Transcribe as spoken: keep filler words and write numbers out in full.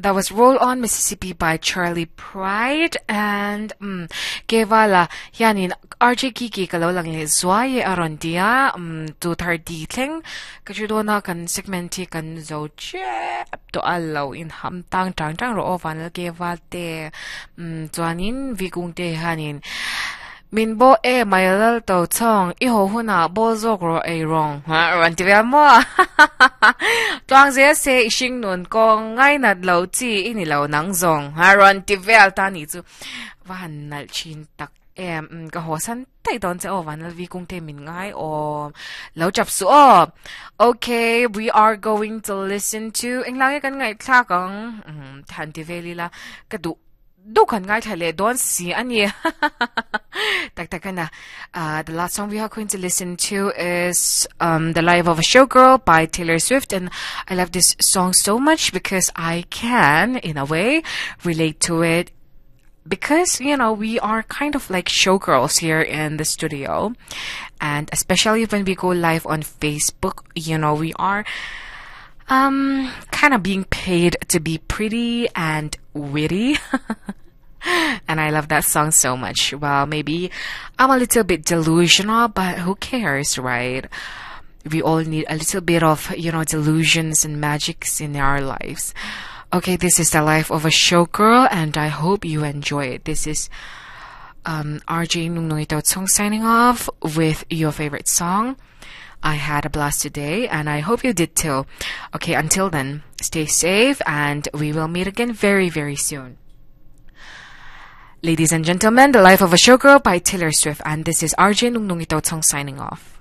That was Roll On Mississippi by Charlie Pride and um Kevala yanin R J Kiki kalau lang le zwaye aron dia um two thirty tling kajudona kan segmenti kan zo che to allow in hamtang tang tang ro ovan kevalte um zwanin vigung te hanin min bo e mayal to chong I ho huna bo zogro e wrong ha ran ti mo twang ze se ishing nun ko ngai na lo chi ini lo nang zong ha ran ti vel ta ni chu van nal chin tak em ka ho san tai don che o van vi kung te min ngai o lo chap su o okay we are going to listen to englang kan ngai thla kang than ti veli la ka du do kan ngai thale don si ani tak tak na uh the last song we are going to listen to is um The Life of a Showgirl by Taylor Swift, and I love this song so much because I can in a way relate to it because you know we are kind of like showgirls here in the studio, and especially when we go live on Facebook, you know we are um kind of being paid to be pretty and witty. And I love that song so much. Well, maybe I'm a little bit delusional, but who cares, right? We all need a little bit of, you know, delusions and magics in our lives. Okay, this is The Life of a Showgirl, and I hope you enjoy it. This is um, R J Nungnung Ito Tsong signing off with your favorite song. I had a blast today, and I hope you did too. Okay, until then, stay safe, and we will meet again very, very soon. Ladies and gentlemen, The Life of a Showgirl by Taylor Swift, and this is R J Nungnung Ito Tsong signing off.